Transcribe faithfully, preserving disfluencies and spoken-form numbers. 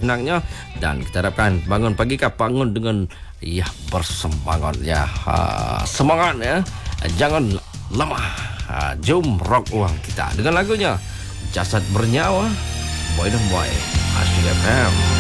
senangnya. Dan kita harapkan bangun pagi kah, bangun dengan ya bersemangat ya. Ha, semangat ya. Jangan lemah. Ha, jom rock uang kita dengan lagunya Jasad Bernyawa, Boy dan Boy, Asyik F M.